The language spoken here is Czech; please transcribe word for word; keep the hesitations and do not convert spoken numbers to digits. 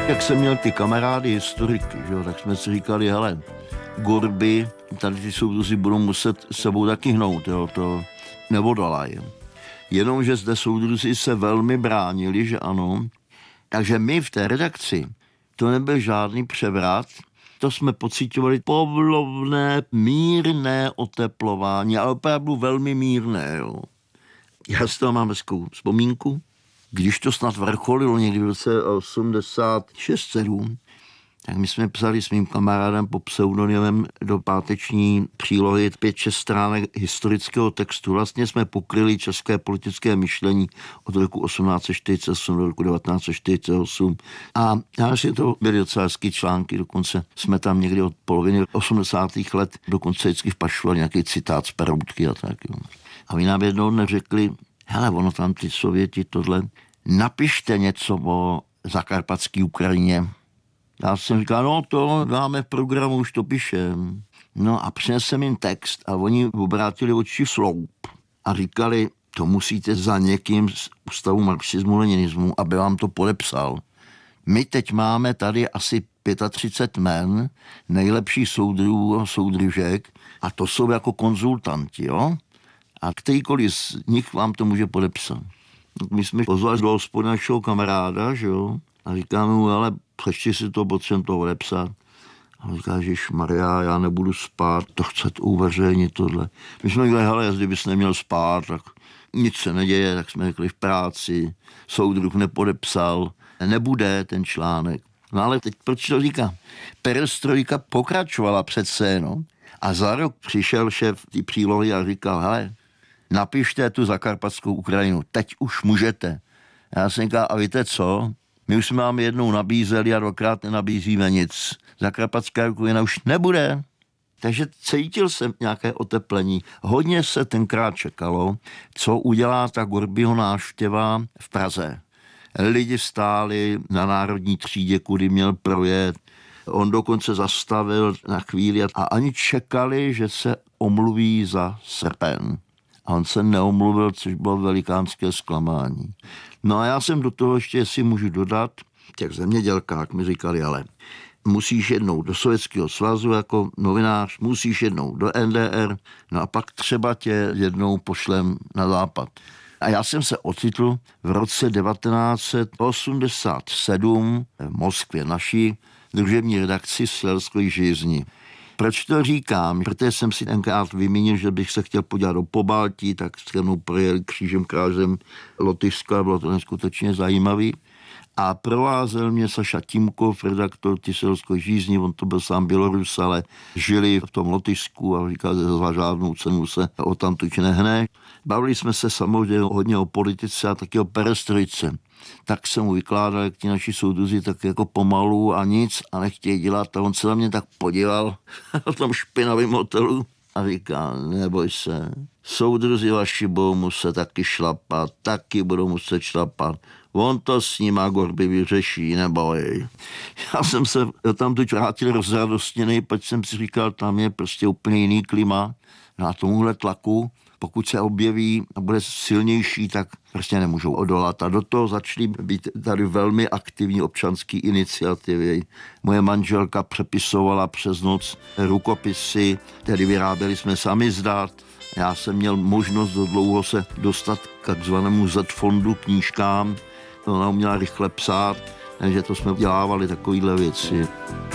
Jak jsem měl ty kamarády historiky, že jo, tak jsme si říkali, hele, Gorby, tady ty soudruzi budou muset s sebou taky hnout, jo, to neodolají. Jenomže zde soudruzi se velmi bránili, že ano, takže my v té redakci, to nebyl žádný převrat, to jsme pocitovali povolovné, mírné oteplování, ale opravdu velmi mírné, jo. Já z toho mám hezkou vzpomínku. Když to snad vrcholilo někdy v roce osmdesát šest sedm, tak my jsme psali s mým kamarádem pod pseudonymem do páteční přílohy pět šest stránek historického textu. Vlastně jsme pokryli české politické myšlení od roku osmnáct set čtyřicet osm do roku devatenáct set čtyřicet osm. A já si to byly docela hezký články, dokonce jsme tam někdy od poloviny osmdesátých let dokonce vždycky vpašovali nějaký citát z Peroutky a tak. Jo. A my nám jednou neřekli, hele, ono tam ty Sověti tohle, napište něco o zakarpatské Ukrajině. Já jsem říkal, no to máme v programu, už to píšem. No a přinesem jim text a oni obrátili oči v sloup a říkali, to musíte za někým z Ústavu marxismu leninismu, aby vám to podepsal. My teď máme tady asi třicet pět men, nejlepších soudruhů a soudružek a to jsou jako konzultanti, jo? A kterýkoliv z nich vám to může podepsat. My jsme pozvali do hospody našeho kamaráda, že jo? A říkáme mu, ale přečti si to, potřebujeme to odepsat. A on říká, ježišmarja, já nebudu spát, to chcete uveřejnit tohle. My jsme řekli, hele, jestli bys neměl spát, tak nic se neděje, tak jsme řekli v práci, soudruh nepodepsal, nebude ten článek. No ale teď proč to říkám? Perestrojka pokračovala přece, no. A za rok přišel šéf té přílohy a říkal, hele, napište tu zakarpatskou Ukrajinu, teď už můžete. Já jsem říkal, a víte co? My už jsme vám jednou nabízeli a dvakrát nenabízíme nic. Zakarpatská Ukrajina už nebude. Takže cítil jsem nějaké oteplení. Hodně se tenkrát čekalo, co udělá ta Gorbyho návštěva v Praze. Lidi vstáli na Národní třídě, kudy měl projet. On dokonce zastavil na chvíli a ani čekali, že se omluví za srpen. A on se neomluvil, což bylo velikánské zklamání. No a já jsem do toho ještě, jestli můžu dodat, těch zemědělkách mi říkali, ale musíš jednou do Sovětského svazu jako novinář, musíš jednou do N D R, no a pak třeba tě jednou pošlem na západ. A já jsem se ocitl v roce devatenáct set osmdesát sedm v Moskvě, naší družební redakci Slezské žízni. Proč to říkám? Protože jsem si tenkrát vymínil, že bych se chtěl podívat do Pobaltí, tak se mnou projeli křížem krážem Lotyšsko a bylo to neskutečně zajímavý. A provázel mě Saša Timkov, redaktor Slezské žízni, on to byl sám Bělorus, ale žili v tom Lotyšsku a říkal, že za žádnou cenu se o tamtuť nehne. Bavili jsme se samozřejmě hodně o politice a taky o perestrojce. Tak jsem mu vykládal, jak ti naši soudruzi tak jako pomalu a nic a nechtějí dělat. A on se na mě tak podíval v tom špinavém hotelu a říká, neboj se, soudruzi vaši budou muset taky šlapat, taky budou muset šlapat. On to s nima Gorby vyřeší, neboj. Já jsem se tam tu vrátil rozradostněnej, pak jsem si říkal, tam je prostě úplně jiný klima na tomuhle tlaku. Pokud se objeví a bude silnější, tak prostě nemůžou odolat. A do toho začaly být tady velmi aktivní občanské iniciativy. Moje manželka přepisovala přes noc rukopisy, tedy vyráběli jsme sami zdát. Já jsem měl možnost do dlouho se dostat k takzvanému Z-fondu knížkám. Ona uměla rychle psát, takže to jsme dělávali takovýhle věci.